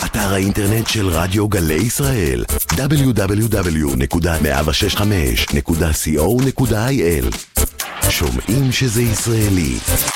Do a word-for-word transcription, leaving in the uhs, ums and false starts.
אתר האינטרנט של רדיו גלי ישראל דאבליו דאבליו דאבליו נקודה מאה שש חמש נקודה סי או נקודה איי אל. שומעים שזה ישראלי.